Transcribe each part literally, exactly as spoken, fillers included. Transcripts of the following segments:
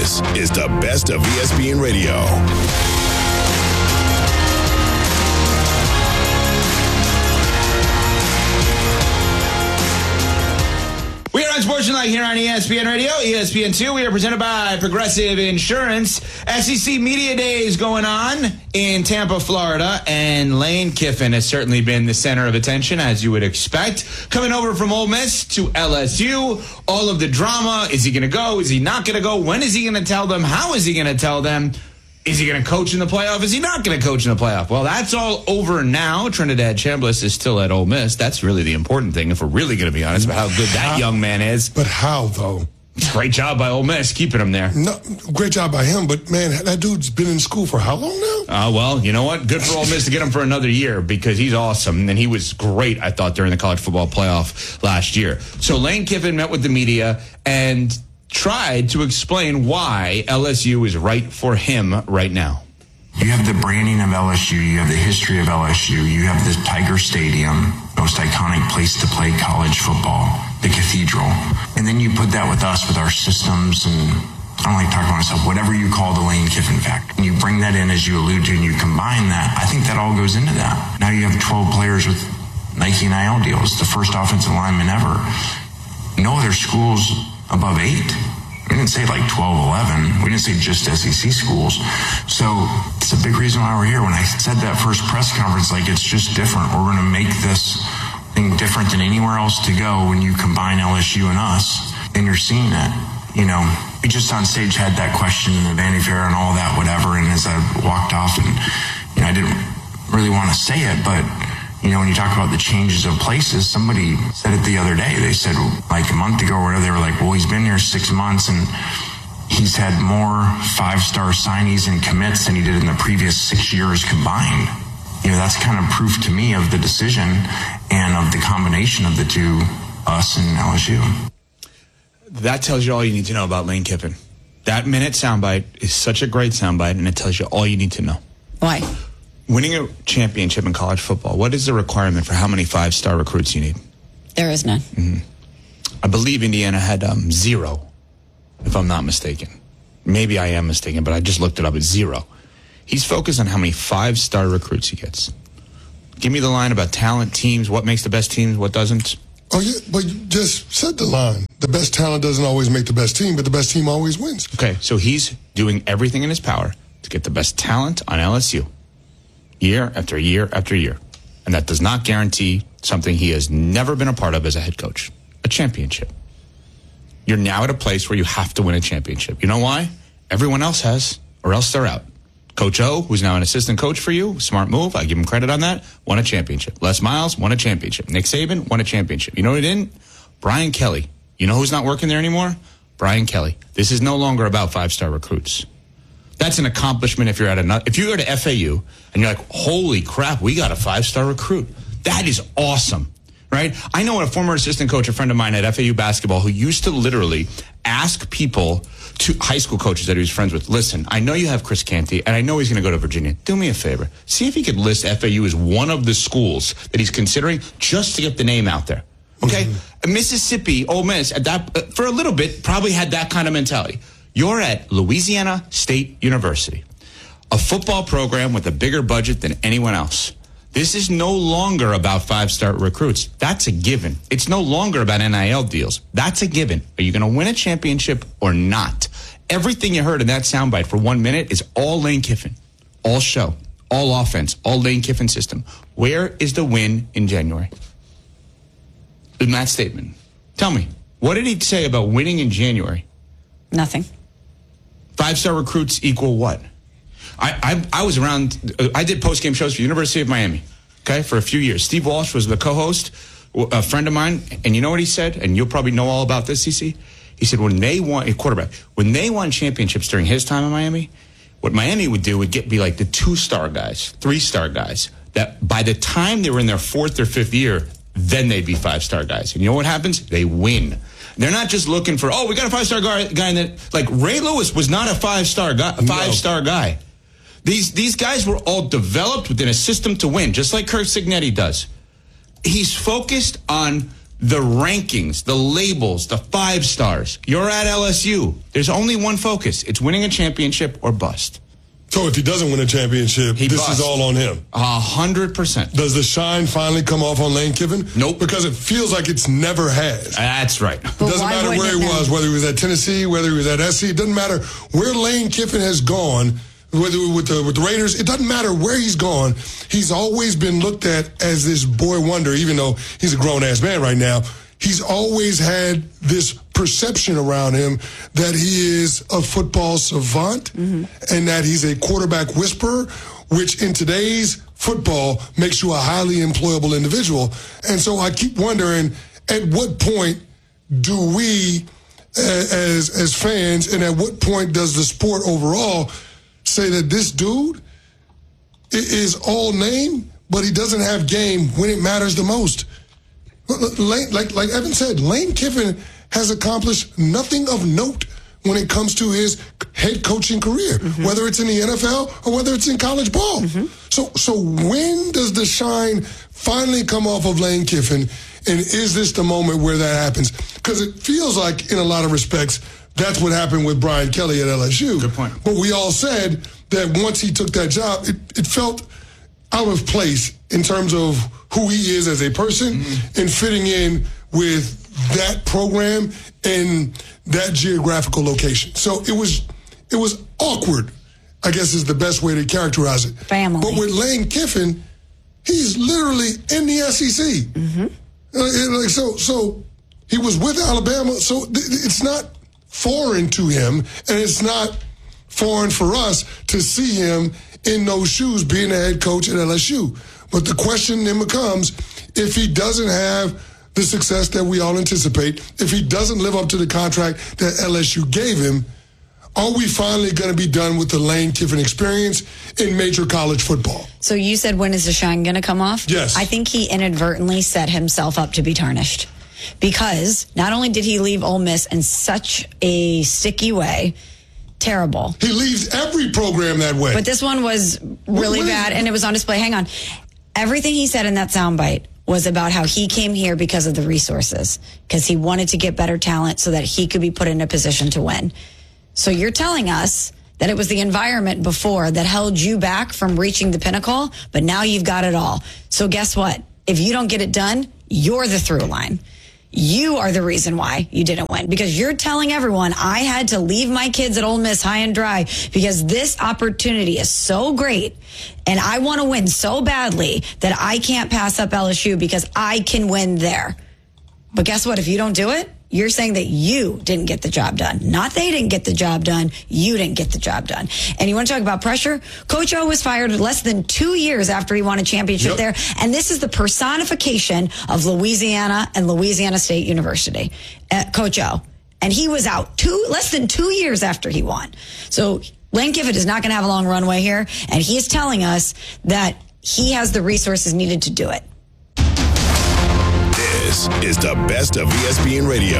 This is the best of E S P N Radio. We are on Sports Tonight here on E S P N Radio, E S P N two. We are presented by Progressive Insurance. S E C Media Days going on in Tampa, Florida, and Lane Kiffin has certainly been the center of attention, as you would expect. Coming over from Ole Miss to L S U, all of the drama. Is he going to go? Is he not going to go? When is he going to tell them? How is he going to tell them? Is he going to coach in the playoff? Is he not going to coach in the playoff? Well, that's all over now. Trinidad Chambliss is still at Ole Miss. That's really the important thing, if we're really going to be honest about how good that young man is. But how, though? Great job by Ole Miss keeping him there. No, great job by him, but, man, that dude's been in school for how long now? Uh, well, you know what? Good for Ole Miss to get him for another year because he's awesome. And he was great, I thought, during the college football playoff last year. So Lane Kiffin met with the media and tried to explain why L S U is right for him right now. You have the branding of L S U. You have the history of L S U. You have the Tiger Stadium, most iconic place to play college football, the Cathedral. And then you put that with us, with our systems, and I don't like talking about myself, whatever you call the Lane Kiffin factor. And you bring that in, as you allude to, and you combine that. I think that all goes into that. Now you have twelve players with Nike N I L deals, the first offensive lineman ever. No other schools above eight. We didn't say like twelve, eleven. We didn't say just S E C schools. So it's a big reason why we're here. When I said that first press conference, like, it's just different. We're going to make this thing different than anywhere else to go when you combine L S U and us, and you're seeing it. You know, we just on stage had that question in the Vanity Fair and all that, whatever, and as I walked off, and, you know, I didn't really want to say it, but, you know, when you talk about the changes of places, somebody said it the other day. They said, like a month ago or whatever, they were like, well, he's been here six months and he's had more five-star signees and commits than he did in the previous six years combined. You know, that's kind of proof to me of the decision and of the combination of the two, us and L S U. That tells you all you need to know about Lane Kiffin. That minute soundbite is such a great soundbite, and it tells you all you need to know. Why? Winning a championship in college football, what is the requirement for how many five-star recruits you need? There is none. Mm-hmm. I believe Indiana had um, zero, if I'm not mistaken. Maybe I am mistaken, but I just looked it up. It's zero. He's focused on how many five-star recruits he gets. Give me the line about talent, teams, what makes the best teams, what doesn't. Oh, yeah, but you just said the line. The best talent doesn't always make the best team, but the best team always wins. Okay, so he's doing everything in his power to get the best talent on L S U. Year after year after year. And that does not guarantee something he has never been a part of as a head coach, a championship. You're now at a place where you have to win a championship. You know why? Everyone else has, or else they're out. Coach O, who's now an assistant coach for you, smart move, I give him credit on that, won a championship. Les Miles won a championship. Nick Saban won a championship. You know what he didn't? Brian Kelly. You know who's not working there anymore? Brian Kelly. This is no longer about five-star recruits. That's an accomplishment if you're at a, if you go to F A U and you're like, holy crap, we got a five-star recruit. That is awesome, right? I know a former assistant coach, a friend of mine at F A U basketball, who used to literally ask people, to high school coaches that he was friends with, listen, I know you have Chris Canty, and I know he's going to go to Virginia. Do me a favor. See if he could list F A U as one of the schools that he's considering just to get the name out there. Okay? Mm-hmm. Mississippi, Ole Miss, at that, uh, for a little bit, probably had that kind of mentality. You're at Louisiana State University, a football program with a bigger budget than anyone else. This is no longer about five-star recruits. That's a given. It's no longer about N I L deals. That's a given. Are you going to win a championship or not? Everything you heard in that soundbite for one minute is all Lane Kiffin, all show, all offense, all Lane Kiffin system. Where is the win in January? In that statement. Tell me, what did he say about winning in January? Nothing. Five-star recruits equal what? I, I I was around, I did post-game shows for University of Miami, okay, for a few years. Steve Walsh was the co-host, a friend of mine, and you know what he said? And you'll probably know all about this, C C. He said when they won, a quarterback, when they won championships during his time in Miami, what Miami would do would get be like the two-star guys, three-star guys, that by the time they were in their fourth or fifth year, then they'd be five-star guys. And you know what happens? They win. They're not just looking for, oh, we got a five-star guy, guy that, like Ray Lewis was not a five-star guy, a five-star no. guy. These these guys were all developed within a system to win, just like Kirk Cignetti does. He's focused on the rankings, the labels, the five stars. You're at L S U. There's only one focus. It's winning a championship or bust. So if he doesn't win a championship, He this busts. is all on him. A hundred percent. Does the shine finally come off on Lane Kiffin? Nope. Because it feels like it's never has. That's right. It doesn't why matter wouldn't where it he now? was, whether he was at Tennessee, whether he was at S C. It doesn't matter where Lane Kiffin has gone, whether with the, with the Raiders. It doesn't matter where he's gone. He's always been looked at as this boy wonder, even though he's a grown-ass man right now. He's always had this perception around him that he is a football savant mm-hmm. and that he's a quarterback whisperer, which in today's football makes you a highly employable individual. And so I keep wondering, at what point do we, as as fans, and at what point does the sport overall say that this dude is all name, but he doesn't have game when it matters the most? Lane, like like Evan said, Lane Kiffin has accomplished nothing of note when it comes to his head coaching career, mm-hmm. whether it's in the N F L or whether it's in college ball. Mm-hmm. So so when does the shine finally come off of Lane Kiffin, and is this the moment where that happens? Because it feels like, in a lot of respects, that's what happened with Brian Kelly at L S U. Good point. But we all said that once he took that job, it, it felt out of place in terms of who he is as a person mm-hmm. and fitting in with that program and that geographical location. So it was it was awkward, I guess is the best way to characterize it. Family. But with Lane Kiffin, he's literally in the S E C. Mm-hmm. Uh, like so, so he was with Alabama. So th- it's not foreign to him, and it's not foreign for us to see him in those shoes being a head coach at L S U. But the question then becomes, if he doesn't have the success that we all anticipate, if he doesn't live up to the contract that L S U gave him, are we finally going to be done with the Lane Kiffin experience in major college football? So you said, when is the shine going to come off? Yes. I think he inadvertently set himself up to be tarnished, because not only did he leave Ole Miss in such a sticky way, terrible. He leaves every program that way. But this one was really what is- bad, and it was on display. Hang on. Everything he said in that soundbite was about how he came here because of the resources, because he wanted to get better talent so that he could be put in a position to win. So you're telling us that it was the environment before that held you back from reaching the pinnacle, but now you've got it all. So guess what? If you don't get it done, you're the through line. You are the reason why you didn't win, because you're telling everyone, I had to leave my kids at Ole Miss high and dry because this opportunity is so great and I want to win so badly that I can't pass up L S U because I can win there. But guess what? If you don't do it, you're saying that you didn't get the job done. Not they didn't get the job done. You didn't get the job done. And you want to talk about pressure? Coach O was fired less than two years after he won a championship yep. there. And this is the personification of Louisiana and Louisiana State University, uh, Coach O. And he was out two less than two years after he won. So Lane Kiffin is not going to have a long runway here. And he is telling us that he has the resources needed to do it. This is the best of E S P N Radio.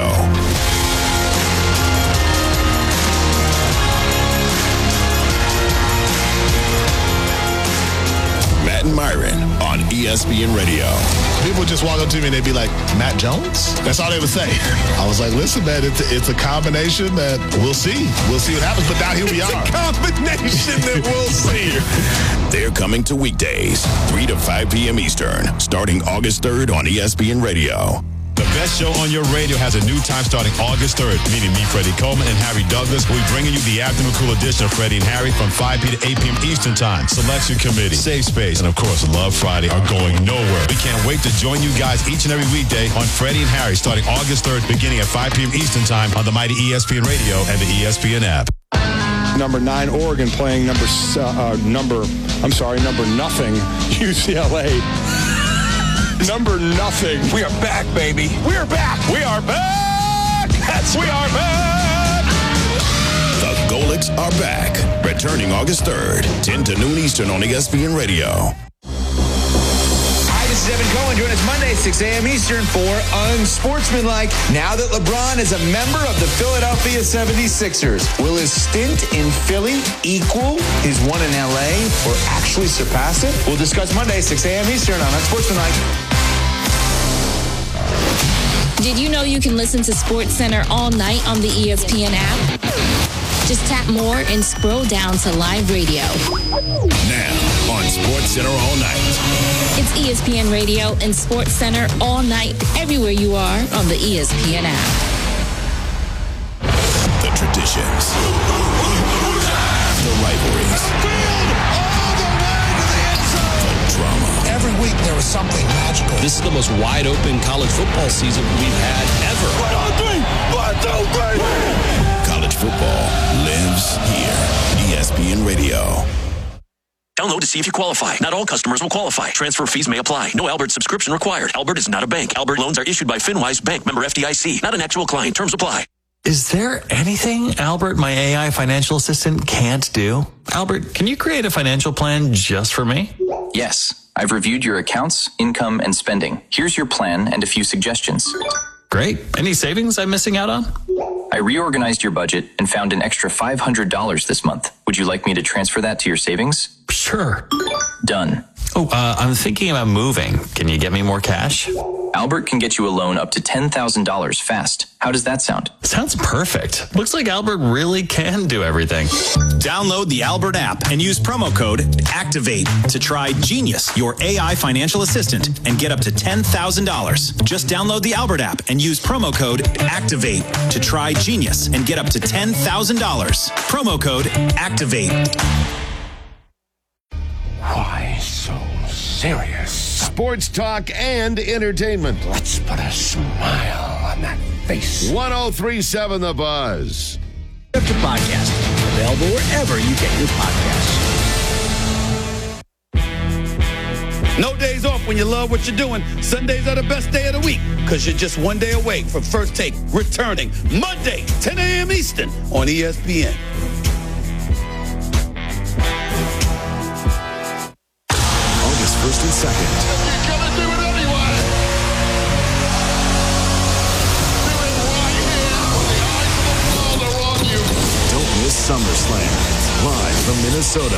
Matt and Myron on E S P N Radio. People just walk up to me and they'd be like, Matt Jones? That's all they would say. I was like, listen, man, it's a, it's a combination that we'll see. We'll see what happens, but now here we it's are. It's a combination that we'll see. They're coming to weekdays, three to five p.m. Eastern, starting August third on E S P N Radio. The best show on your radio has a new time starting August third. Meaning me, Freddie Coleman, and Harry Douglas. We'll be bringing you the afternoon cool edition of Freddie and Harry from five p.m. to eight p.m. Eastern time. Selection Committee, Safe Space, and of course, Love Friday are going nowhere. We can't wait to join you guys each and every weekday on Freddie and Harry starting August third, beginning at five p.m. Eastern time on the mighty E S P N Radio and the E S P N app. Number nine, Oregon playing number, uh, number, I'm sorry, number nothing, U C L A. Number nothing. We are back, baby. We are back. We are back. That's we are back. The Golics are back. Returning August third, ten to noon Eastern on E S P N Radio. Hi, this is Evan Cohen. Join us Monday, six a.m. Eastern for Unsportsmanlike. Now that LeBron is a member of the Philadelphia seventy-sixers, will his stint in Philly equal his one in L A or actually surpass it? We'll discuss Monday, six a.m. Eastern on Unsportsmanlike. Did you know you can listen to SportsCenter all night on the E S P N app? Just tap more and scroll down to live radio. Now on SportsCenter all night. It's E S P N Radio and SportsCenter all night, everywhere you are on the E S P N app. The traditions, the rivalries, the drama. Every week there was something magical. This is the most wide open college football season we've had ever. One, two, three. One, two, three. College football lives here. E S P N Radio. Download to see if you qualify. Not all customers will qualify. Transfer fees may apply. No Albert subscription required. Albert is not a bank. Albert loans are issued by FinWise Bank, member F D I C. Not an actual client. Terms apply. Is there anything Albert, my A I financial assistant, can't do? Albert, can you create a financial plan just for me? Yes. I've reviewed your accounts, income, and spending. Here's your plan and a few suggestions. Great. Any savings I'm missing out on? I reorganized your budget and found an extra five hundred dollars this month. Would you like me to transfer that to your savings? Sure. Done. Oh, uh, I'm thinking about moving. Can you get me more cash? Albert can get you a loan up to ten thousand dollars fast. How does that sound? Sounds perfect. Looks like Albert really can do everything. Download the Albert app and use promo code ACTIVATE to try Genius, your A I financial assistant, and get up to ten thousand dollars. Just download the Albert app and use promo code ACTIVATE to try Genius and get up to ten thousand dollars. Promo code ACTIVATE. Why so serious? Sports talk and entertainment. Let's put a smile on that face. one oh three point seven The Buzz. After podcast, available wherever you get your podcasts. No days off when you love what you're doing. Sundays are the best day of the week because you're just one day away from First Take returning Monday, ten a.m. Eastern on E S P N. August first and second. Don't miss SummerSlam, live from Minnesota.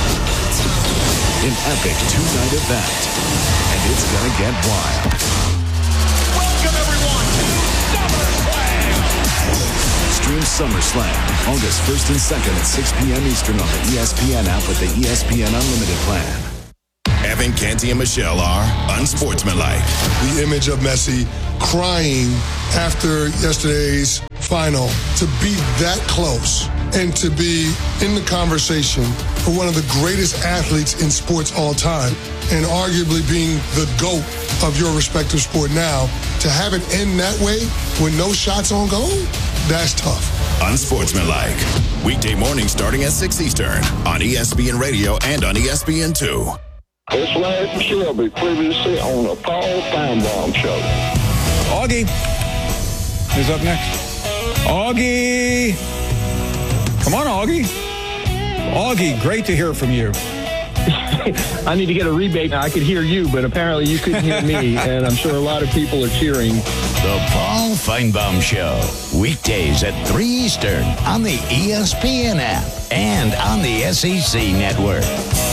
An epic two-night event, and it's gonna get wild. Welcome everyone to SummerSlam! Stream SummerSlam August first and second at six p.m. Eastern on the E S P N app with the E S P N Unlimited plan. Evan, Canty, and Michelle are unsportsmanlike. The image of Messi crying after yesterday's final, to be that close and to be in the conversation for one of the greatest athletes in sports all time, and arguably being the GOAT of your respective sport now, to have it end that way with no shots on goal, that's tough. Unsportsmanlike. Weekday morning starting at six Eastern on E S P N Radio and on E S P N two. It's Larry Shelby, previously on the Paul Feinbaum Show. Augie. Who's up next? Augie. Come on, Augie. Augie, great to hear from you. I need to get a rebate. I could hear you, but apparently you couldn't hear me, and I'm sure a lot of people are cheering. The Paul Feinbaum Show, weekdays at three Eastern on the E S P N app and on the S E C network.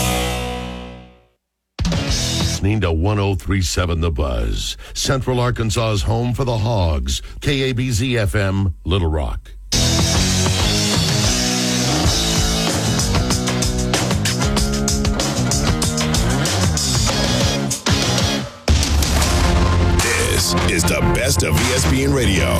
Listening to one oh three point seven The Buzz, Central Arkansas's home for the Hogs, K A B Z F M, Little Rock. This is the best of E S P N Radio.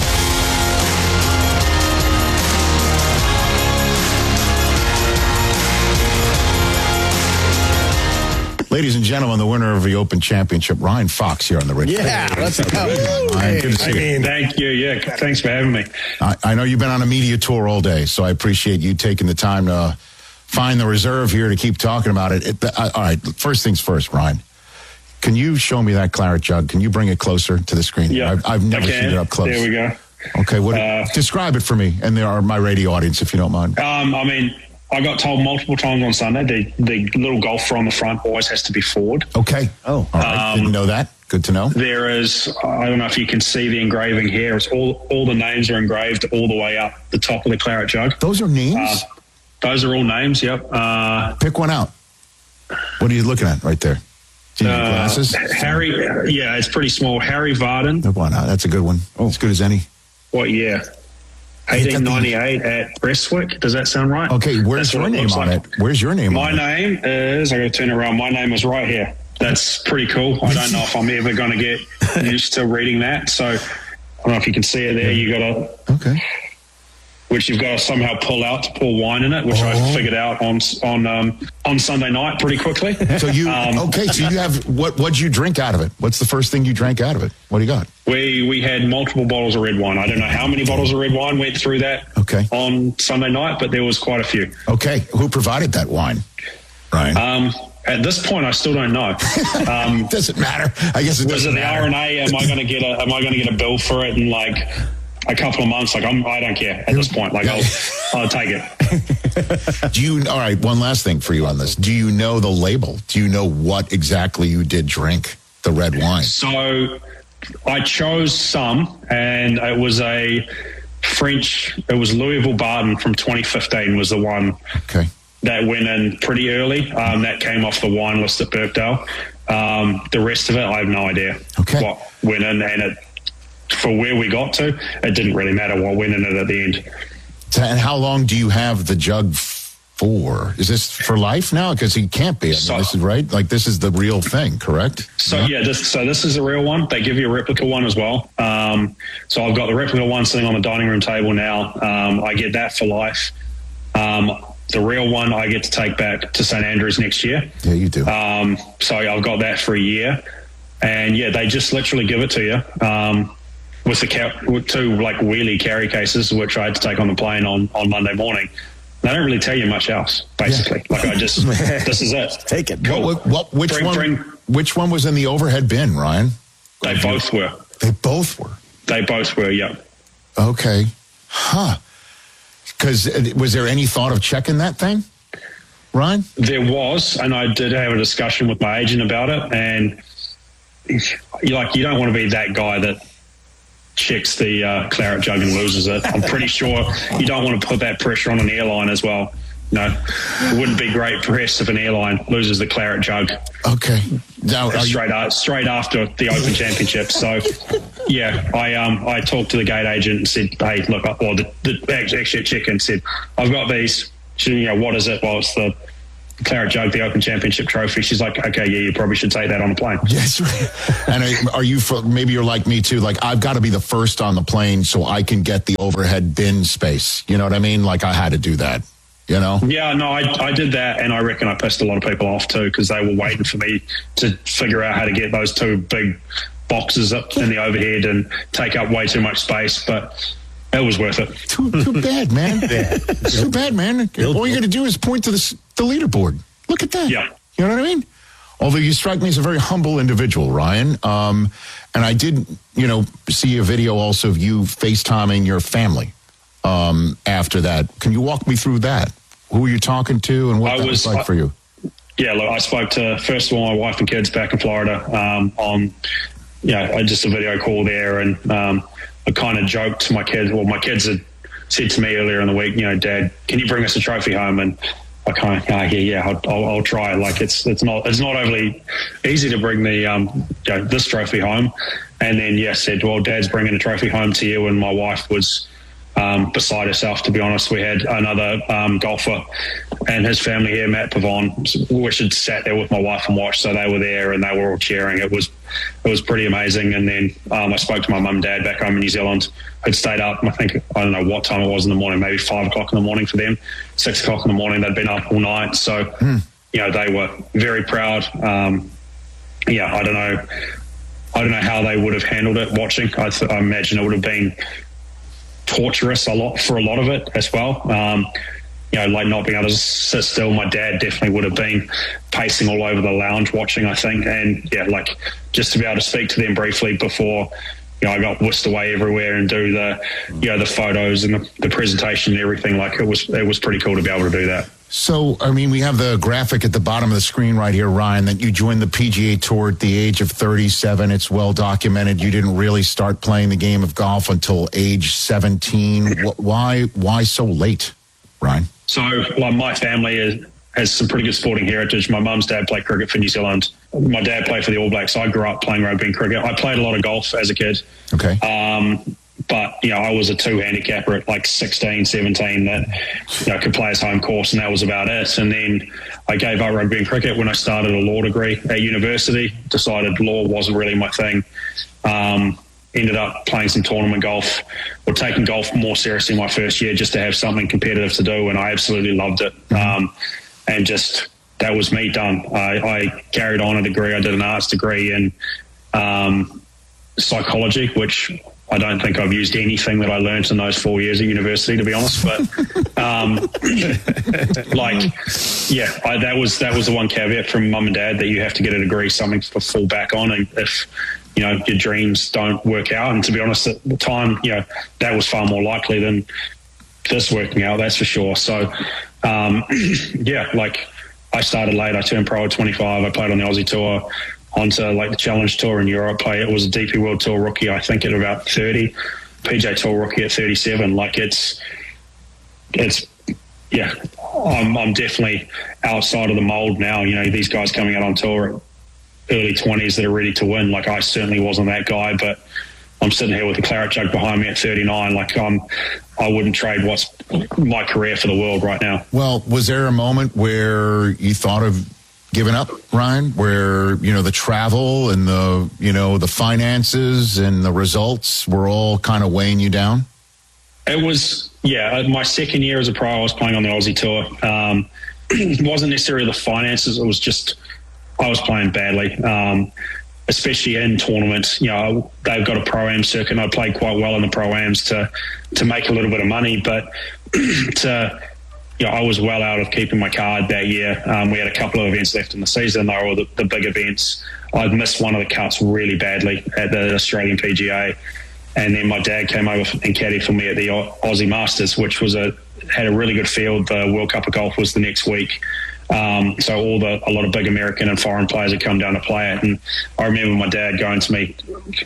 Ladies and gentlemen, the winner of the Open Championship, Ryan Fox, here on the radio. Yeah, let's go. Ryan, good to see I mean, you. thank you. Yeah, thanks for having me. I, I know you've been on a media tour all day, so I appreciate you taking the time to find the reserve here to keep talking about it. it uh, all right, first things first, Ryan. Can you show me that claret jug? Can you bring it closer to the screen? Yeah, I've, I've never seen it up close. There we go. Okay, what? Uh, describe it for me, and there are my radio audience, if you don't mind. Um, I mean, I got told multiple times on Sunday the, the little golfer on the front always has to be forward. Okay. Oh, all right. Um, Didn't know that. Good to know. There is, I don't know if you can see the engraving here. It's all all the names are engraved all the way up the top of the claret jug. Those are names? Uh, those are all names, yep. Uh, Pick one out. What are you looking at right there? Do you need Uh, glasses? Harry, yeah, it's pretty small. Harry Varden. No, why not? That's a good one. Oh, as good as any. What year? eighteen ninety-eight at Prestwick. Does that sound right? Okay, where's That's your what it name looks on like. it? Where's your name My on it? name is, I got to turn around, my name is right here. That's pretty cool. I don't know if I'm ever going to get used to reading that. So I don't know if you can see it there. You got to, okay. which you've got to somehow pull out to pour wine in it, which Oh. I figured out on on um, on Sunday night pretty quickly. So you um, okay? So you have what? What'd you drink out of it? What's the first thing you drank out of it? What do you got? We we had multiple bottles of red wine. I don't know how many bottles of red wine went through that okay. on Sunday night, but there was quite a few. Okay, who provided that wine? Ryan. Um, at this point, I still don't know. Um, doesn't matter. I guess it was doesn't it the matter. R and A? Am I going to get a Am I going to get a bill for it in like a couple of months? Like I'm, I don't care at this point. Like I'll I'll take it. Do you? All right. One last thing for you on this. Do you know the label? Do you know what exactly you did drink? The red wine. So I chose some, and it was a French. It was Louisville Barton from twenty fifteen was the one. Okay. That went in pretty early. Um, that came off the wine list at Birkdale. Um, the rest of it, I have no idea okay. what went in, and it, for where we got to, it didn't really matter what went in it at the end. So, and how long do you have the jug for? Is this for life now? Because he can't be. I mean, So- this is right. Like this is the real thing, correct? So yeah, this, so this is a real one. They give you a replica one as well. Um, so I've got the replica one sitting on the dining room table now. Um, I get that for life. Um, the real one I get to take back to Saint Andrews next year. Yeah, you do. Um, so I've got that for a year, and yeah, they just literally give it to you um, with the ca- with two like wheelie carry cases, which I had to take on the plane on on Monday morning. They don't really tell you much else, basically. Yeah. Like I just, this is it. Take it. Cool. What, what, which bring, one? Bring, which one was in the overhead bin, Ryan? They both were. They both were. They both were. Yeah. Okay. Huh. Because was there any thought of checking that thing, Ryan? There was, and I did have a discussion with my agent about it. And you like, you don't want to be that guy that checks the uh, claret jug and loses it. I'm pretty sure you don't want to put that pressure on an airline as well. No, it wouldn't be great press if an airline loses the claret jug. Okay, now straight you- uh, straight after the Open Championship. So, yeah, I um I talked to the gate agent and said, hey, look, or the, the actually check and said, I've got these. She, you know, what is it? Well, it's the claret jug, the Open Championship trophy. She's like, okay, yeah, you probably should take that on the plane. Yes. And are- are you, for, maybe you're like me too, like I've got to be the first on the plane so I can get the overhead bin space. You know what I mean? Like I had to do that, you know? Yeah, no, I, I did that, and I reckon I pissed a lot of people off too because they were waiting for me to figure out how to get those two big boxes up in the overhead and take up way too much space, but it was worth it. Too, too bad, man. Too bad, man. All you got to do is point to the, the leaderboard. Look at that. Yeah. You know what I mean? Although you strike me as a very humble individual, Ryan. Um, and I did, you know, see a video also of you FaceTiming your family um, after that. Can you walk me through that? Who were you talking to and what I that was, was- like for you? Yeah, look, I spoke to, first of all, my wife and kids back in Florida um, on, yeah, I just a video call there, and um, I kind of joked to my kids. Well, my kids had said to me earlier in the week, you know, Dad, can you bring us a trophy home? And I kind of, yeah, yeah, yeah, I'll, I'll, I'll try. Like it's it's not it's not overly easy to bring the um, you know, this trophy home. And then yeah, said, well, Dad's bringing a trophy home to you, and my wife was um, beside herself. To be honest, we had another um, golfer and his family here, Matt Pavon, which had sat there with my wife and watched. So they were there and they were all cheering. It was it was pretty amazing. And then um, I spoke to my mum and dad back home in New Zealand. Had stayed up. I think I don't know what time it was in the morning, maybe five o'clock in the morning for them, six o'clock in the morning. They'd been up all night, so mm. you know they were very proud. Um, yeah, I don't know. I don't know how they would have handled it watching. I, th- I imagine it would have been torturous a lot for a lot of it as well. Um, you know, like not being able to sit still. My dad definitely would have been pacing all over the lounge watching, I think. And yeah, like just to be able to speak to them briefly before, you know, I got whisked away everywhere and do the, you know, the photos and the, the presentation and everything. Like it was, it was pretty cool to be able to do that. So, I mean, we have the graphic at the bottom of the screen right here, Ryan, that you joined the P G A Tour at the age of thirty-seven. It's well documented. You didn't really start playing the game of golf until age seventeen. Why, why so late, Ryan? So, like, my family is has some pretty good sporting heritage. My mum's dad played cricket for New Zealand. My dad played for the All Blacks. I grew up playing rugby and cricket. I played a lot of golf as a kid. Okay. Um, but, you know, I was a two handicapper at like sixteen, seventeen that, you know, could play his home course, and that was about it. And then I gave up rugby and cricket when I started a law degree at university, decided law wasn't really my thing. Um, ended up playing some tournament golf or taking golf more seriously my first year just to have something competitive to do, and I absolutely loved it. Um, and just, that was me done. I, I carried on a degree. I did an arts degree in um, psychology, which I don't think I've used anything that I learned in those four years at university, to be honest. But um, like, yeah, I, that was that was the one caveat from mum and dad, that you have to get a degree, something to fall back on, and if you know your dreams don't work out. And to be honest, at the time, you know, that was far more likely than this working out. That's for sure. So, um, yeah, like I started late. I turned pro at twenty-five. I played on the Aussie Tour, onto like the Challenge Tour in Europe. Play it was a D P World Tour rookie, I think, at about thirty, P J Tour rookie at thirty-seven. Like it's, it's, yeah, I'm I'm definitely outside of the mold now. You know, these guys coming out on tour at early twenties that are ready to win. Like I certainly wasn't that guy, but I'm sitting here with a claret jug behind me at thirty-nine. Like I'm, I wouldn't trade what's my career for the world right now. Well, was there a moment where you thought of giving up, Ryan, where, you know, the travel and the, you know, the finances and the results were all kind of weighing you down? It was, yeah, my second year as a pro, I was playing on the Aussie Tour. Um, it wasn't necessarily the finances. It was just, I was playing badly, um, especially in tournaments. You know, they've got a Pro-Am circuit, and I played quite well in the Pro-Ams to, to make a little bit of money, but to... Yeah, I was well out of keeping my card that year. Um, we had a couple of events left in the season. They were all the, the big events. I'd missed one of the cuts really badly at the Australian P G A. And then my dad came over and caddied for me at the Aussie Masters, which was a had a really good field. The World Cup of Golf was the next week. Um, so all the a lot of big American and foreign players had come down to play it. And I remember my dad going to me,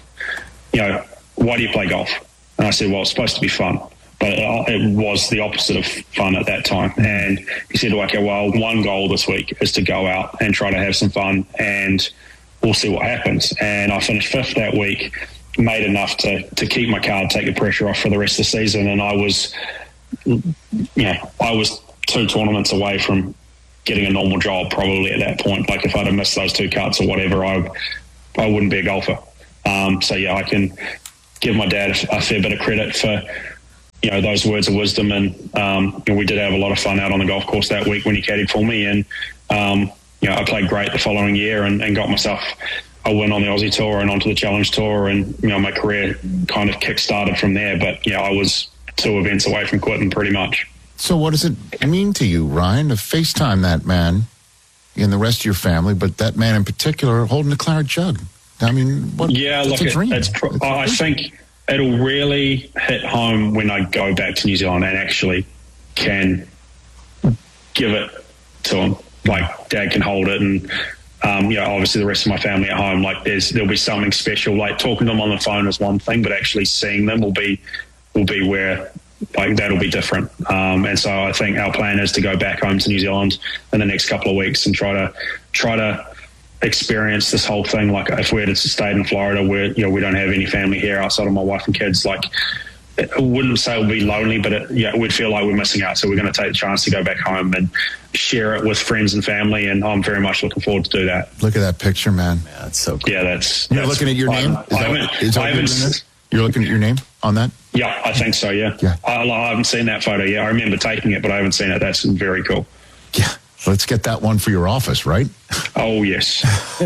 you know, why do you play golf? And I said, well, it's supposed to be fun. But it was the opposite of fun at that time. And he said, okay, well, one goal this week is to go out and try to have some fun, and we'll see what happens. And I finished fifth that week, made enough to, to keep my card, take the pressure off for the rest of the season. And I was, you know, I was two tournaments away from getting a normal job probably at that point. Like if I'd have missed those two cuts or whatever, I, I wouldn't be a golfer. Um, so, yeah, I can give my dad a, a fair bit of credit for, you know, those words of wisdom. And, um, you know, we did have a lot of fun out on the golf course that week when he caddied for me. And, um, you know, I played great the following year and, and got myself a win on the Aussie Tour and onto the Challenge Tour. And, you know, my career kind of kick-started from there. But, yeah, I was two events away from quitting pretty much. So what does it mean to you, Ryan, to FaceTime that man and the rest of your family, but that man in particular holding a claret jug? I mean, what? Yeah, look, a dream. It's pro- it's I think... it'll really hit home when I go back to New Zealand and actually can give it to him. Like, Dad can hold it, and um, you know, obviously the rest of my family at home. Like, there's there'll be something special. Like talking to them on the phone is one thing, but actually seeing them will be will be where like that'll be different. Um, and so I think our plan is to go back home to New Zealand in the next couple of weeks and try to try to. experience this whole thing. Like if we had stayed in Florida where, you know, we don't have any family here outside of my wife and kids, like it wouldn't say it would be lonely, but it, yeah, we'd feel like we're missing out. So we're going to take the chance to go back home and share it with friends and family. And I'm very much looking forward to do that. Look at that picture, man. Yeah, that's so cool. Yeah, that's, you're that's looking at your I, name. I, Is that, haven't, is that I haven't, you're looking at your name on that? Yeah, I think so. Yeah. Yeah. I, I haven't seen that photo yet. I remember taking it, but I haven't seen it. That's very cool. Yeah. Let's get that one for your office, right? Oh, yes.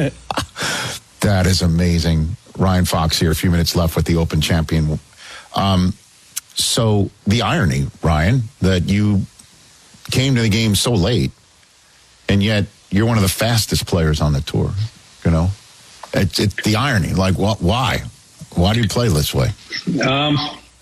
That is amazing. Ryan Fox here, a few minutes left with the Open champion. Um, so the irony, Ryan, that you came to the game so late, and yet you're one of the fastest players on the tour, you know? It's it, the irony. Like, what? Why? Why do you play this way? Um,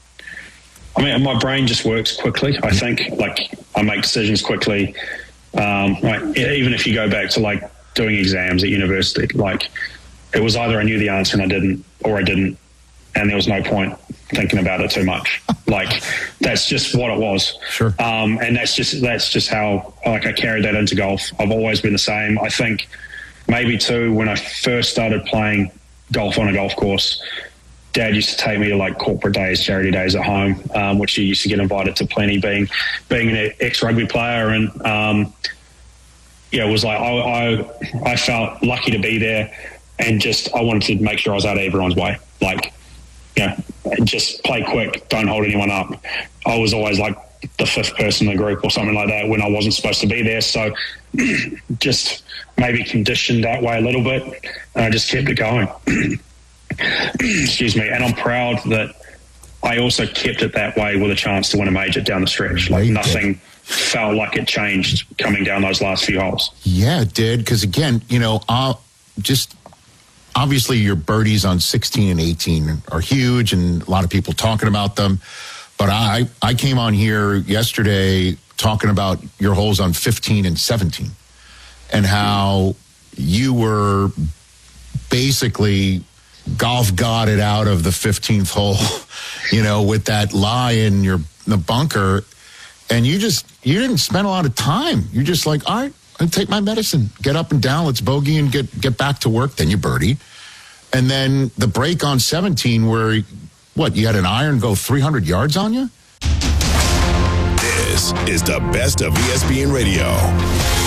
I mean, my brain just works quickly. I think, like, I make decisions quickly. Um, like, even if you go back to like doing exams at university, like it was either I knew the answer and I didn't, or I didn't, and there was no point. thinking about it too much. Like, that's just what it was. Sure. Um, and that's just that's just how like I carried that into golf. I've always been the same. I think maybe too when I first started playing golf on a golf course, Dad used to take me to like corporate days, charity days at home, um, which he used to get invited to plenty, being being an ex-rugby player, and um, yeah, it was like I, I I felt lucky to be there, and just I wanted to make sure I was out of everyone's way, like, you know, just play quick, don't hold anyone up. I was always like the fifth person in the group or something like that when I wasn't supposed to be there, so just maybe conditioned that way a little bit, and I just kept it going. Excuse me. And I'm proud that I also kept it that way with a chance to win a major down the stretch. Like, nothing felt like it changed coming down those last few holes. Yeah, it did. Because again, you know, uh, just obviously your birdies on sixteen and eighteen are huge, and a lot of people talking about them. But I, I came on here yesterday talking about your holes on fifteen and seventeen and how you were basically golf got it out of the fifteenth hole, you know, with that lie in your the bunker, and you just you didn't spend a lot of time. You're just like, all right, I'll take my medicine, get up and down, let's bogey and get get back to work. Then you birdie, and then the break on seventeen where what you had an iron go three hundred yards on you. This is the best of E S P N Radio.